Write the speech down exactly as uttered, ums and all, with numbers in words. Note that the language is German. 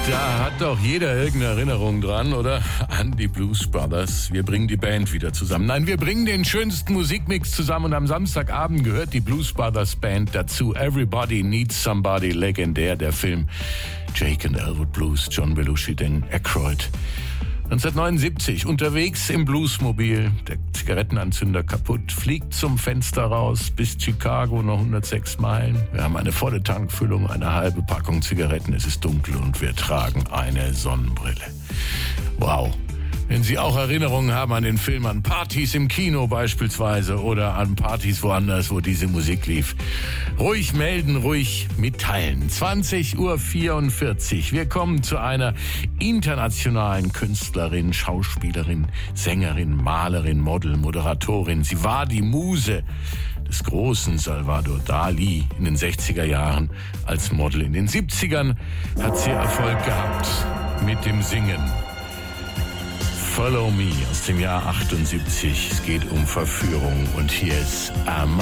Da hat doch jeder irgendeine Erinnerung dran, oder? An die Blues Brothers. Wir bringen die Band wieder zusammen. Nein, wir bringen den schönsten Musikmix zusammen und am Samstagabend gehört die Blues Brothers Band dazu. Everybody Needs Somebody, legendär, der Film Jake and Elwood Blues, John Belushi, Dan Aykroyd. neunzehnhundertneunundsiebzig, unterwegs im Bluesmobil, der Zigarettenanzünder kaputt, fliegt zum Fenster raus, bis Chicago, noch hundertsechs Meilen. Wir haben eine volle Tankfüllung, eine halbe Packung Zigaretten, es ist dunkel und wir tragen eine Sonnenbrille. Wow. Wenn Sie auch Erinnerungen haben an den Film, an Partys im Kino beispielsweise oder an Partys woanders, wo diese Musik lief, ruhig melden, ruhig mitteilen. zwanzig Uhr vierundvierzig. Wir kommen zu einer internationalen Künstlerin, Schauspielerin, Sängerin, Malerin, Model, Moderatorin. Sie war die Muse des großen Salvador Dali in den sechziger Jahren als Model. In den siebzigern hat sie Erfolg gehabt mit dem Singen. Follow Me aus dem Jahr achtundsiebzig. Es geht um Verführung und hier ist Amanda.